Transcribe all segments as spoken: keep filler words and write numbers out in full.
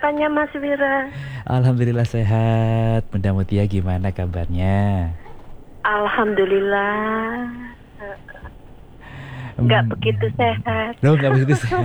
kesehatannya Mas Wira? Alhamdulillah sehat. Bunda Mutia gimana kabarnya? Alhamdulillah. Nggak Hmm, begitu sehat. Loh nggak begitu sehat.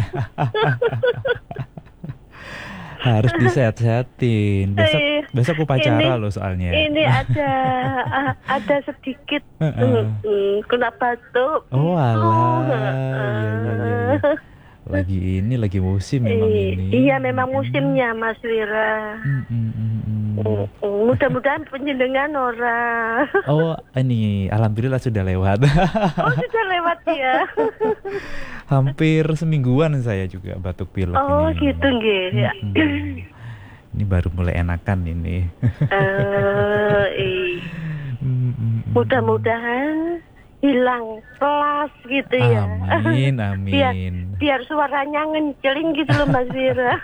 Harus disehat-sehatin. Besok Eh, besok ini upacara loh soalnya. ini ada ah, ada sedikit mm, Heeh. mm, kena batuk. Oh Oh, alah, iya iya iya iya. heeh. Lagi ini lagi musim memang Eh, ini. iya memang Mm, musimnya Mas Wira. mm, mm, mm, Mm, mm. mm, Mudah-mudahan penjenengan orang. Oh ini alhamdulillah sudah lewat. Oh sudah lewat ya. Hampir semingguan saya juga batuk pilek Oh ini. gitu nggih. Ya. Mm-mm. Ini baru mulai enakan ini. Eh, ih. Mm-mm. Mudah-mudahan hilang pelas gitu ya. Amin, biar amin. biar suaranya ngenceling gitu loh Mas Wira.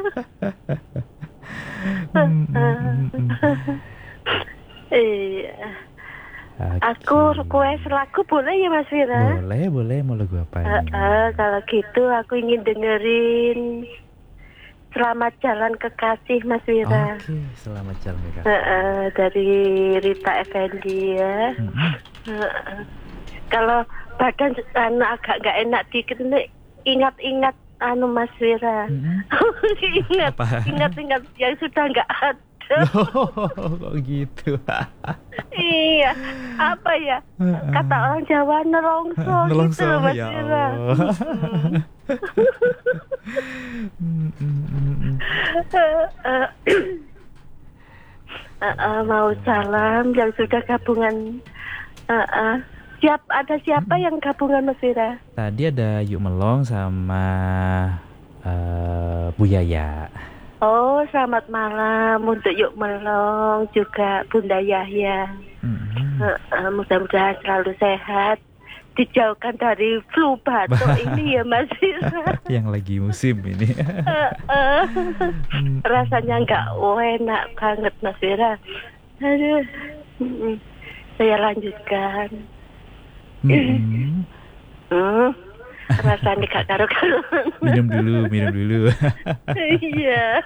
Mm-mm. Iya. Aku Oke. request lagu boleh ya Mas Wira? Boleh, boleh. Mau lagu apa Eh, ini? eh, kalau gitu aku ingin dengerin Selamat Jalan Kekasih Mas Wira. Oke, selamat jalan ya, Kak. Eh, eh, dari Rita Effendi ya. Mm-mm. Eh, eh. Kalau badan anu, agak nggak enak dikit nih, ingat-ingat anu Mas Wira. Mm-mm. ingat, Apa? ingat-ingat yang sudah nggak ada. Loh, kok gitu? Iya, apa ya? Kata orang Jawa nelongso, Nelongso, gitu loh Mas ya Wira. Allah. Mm-mm. Eh, eh, eh, eh, mau salam yang sudah gabungan. Eh, eh. Siap, ada siapa yang gabungan Mas Wira? Tadi ada Yuk Melong sama eh, Bu Yaya. Oh, selamat malam untuk Yuk Melong juga Bunda Yahya. Mm-mm. Eh, eh, mudah-mudahan selalu sehat, dijauhkan dari flu batuk ini ya Mas Wira. Yang lagi musim ini. Eh, eh. Mm-mm. Rasanya nggak enak banget Mas Wira. Aduh. Mm-mm. Saya lanjutkan. Mm-mm. Hmm, rasanya gak karu-karuan. Minum dulu, minum dulu. Iya.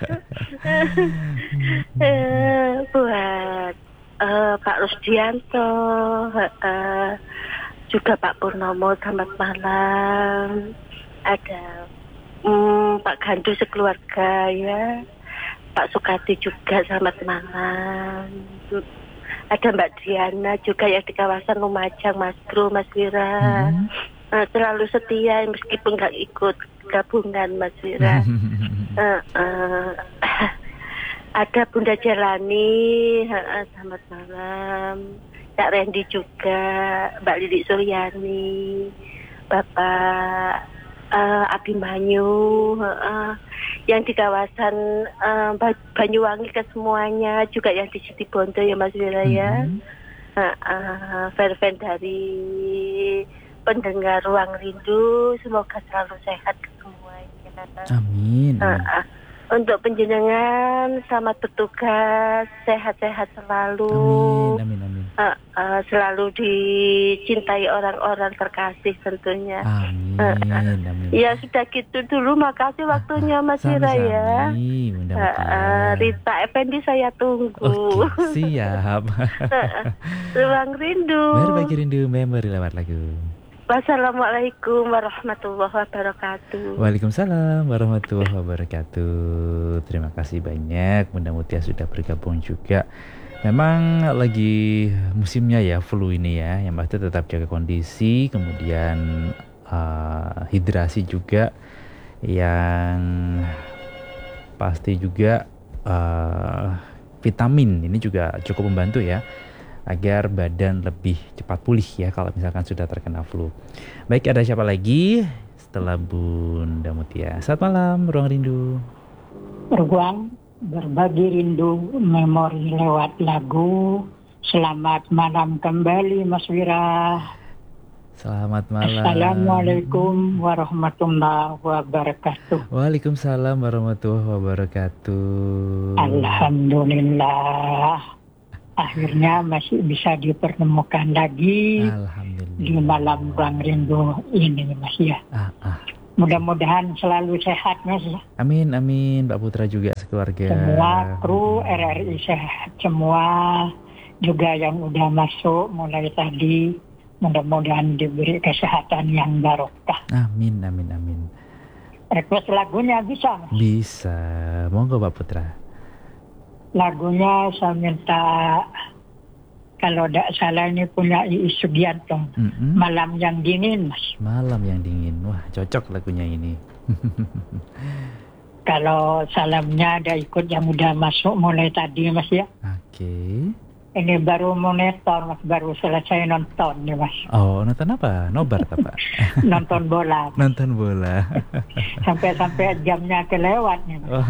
Eh, buat eh, Pak Rusdianto, eh, juga Pak Purnomo, selamat malam. Ada hmm, Pak Gandu sekeluarga ya. Pak Sukati juga selamat malam. Ada Mbak Diana juga yang di kawasan Lumajang, Mas Bro, Mas Wira. Mm-mm. Uh, selalu setia meskipun nggak ikut gabungan Mas Wira. uh, uh, ada Bunda Jelani, uh, selamat malam. Kak Randy juga, Mbak Lili Suryani, Bapak uh, Abimanyu, uh, uh, yang di kawasan uh, Banyuwangi ke semuanya, juga yang di Situbondo ya Mas Wira ya. Mm-mm. Uh, uh, fan-fan dari pendengar Ruang Rindu, semoga selalu sehat semuanya. Amin, Uh, amin. uh, untuk penjenengan selamat bertugas, sehat-sehat selalu. Amin, amin, amin. Uh, uh, selalu dicintai orang-orang terkasih tentunya. Amin, Uh, uh. amin. Ya sudah gitu dulu, makasih waktunya Mas Wira ya. Sami-sami, Bunda Uh, Mutia. uh, Rita Effendi saya tunggu. Oke, siap. Uh, uh. Ruang Rindu. Mari bagi rindu, memori lewat lagu. Wassalamualaikum warahmatullahi wabarakatuh. Waalaikumsalam warahmatullahi wabarakatuh. Terima kasih banyak Bunda Mutia sudah bergabung juga. Memang lagi musimnya ya flu ini ya. Yang pasti tetap jaga kondisi, kemudian uh, hidrasi juga. Yang pasti juga uh, vitamin ini juga cukup membantu ya, agar badan lebih cepat pulih ya kalau misalkan sudah terkena flu. Baik, ada siapa lagi setelah Bunda Mutia? Selamat malam, Ruang Rindu. Ruang berbagi rindu memori lewat lagu. Selamat malam kembali Mas Wira. Selamat malam. Assalamualaikum warahmatullahi wabarakatuh. Waalaikumsalam warahmatullahi wabarakatuh. Alhamdulillah. Akhirnya masih bisa dipertemukan lagi di Alhamdulillah. malam Ruang Rindu ini Mas ya. Ah, ah. Mudah-mudahan selalu sehat Mas. Amin, amin. Mbak Putra juga sekeluarga. Semua kru R R I sehat semua. Juga yang udah masuk mulai tadi. Mudah-mudahan diberi kesehatan yang barokah. Amin, amin, amin. Request lagunya bisa Mas? Bisa. Monggo Mbak Putra. Lagunya saya minta, kalau tidak salah ini punya Iis Sugianto. Mm-mm. Malam yang dingin Mas. Malam yang dingin. Wah, cocok lagunya ini. Kalau salamnya ada ikut yang udah masuk mulai tadi Mas ya. Oke. Ini baru monitor Mas, baru selesai nonton nih Mas. Oh, nonton apa? Nobar apa? Nonton bola. Nonton bola. Sampai-sampai jamnya kelewat nih Mas.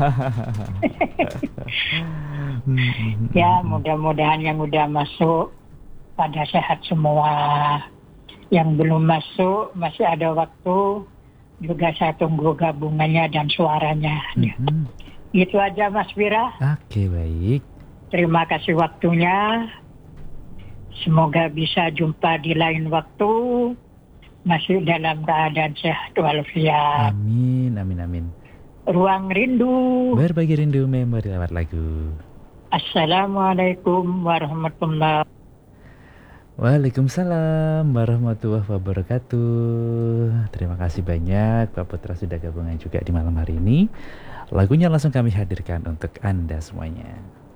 Ya, mudah-mudahan yang udah masuk pada sehat semua. Yang belum masuk masih ada waktu. Juga saya tunggu gabungannya dan suaranya. Mm-hmm. Itu aja Mas Wira. Oke, baik. Terima kasih waktunya. Semoga bisa jumpa di lain waktu. Masih dalam keadaan sehat walafiat. Amin, amin, amin. Ruang rindu. Berbagi rindu memori lewat lagu. Assalamualaikum warahmatullahi wabarakatuh. Waalaikumsalam warahmatullahi wabarakatuh. Terima kasih banyak Pak Putra sudah gabungan juga di malam hari ini. Lagunya langsung kami hadirkan untuk Anda semuanya.